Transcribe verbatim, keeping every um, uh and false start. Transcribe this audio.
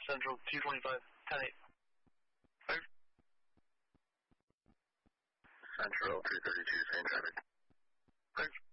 Central two twenty-five, ten eight. Clear. Central two thirty-two, same traffic. Clear.